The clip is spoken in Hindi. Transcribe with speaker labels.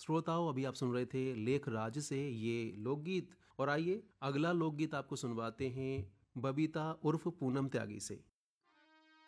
Speaker 1: श्रोताओं, अभी आप सुन रहे थे लेख राज से ये लोकगीत। और आइए अगला लोकगीत आपको सुनवाते हैं बबीता उर्फ पूनम त्यागी से।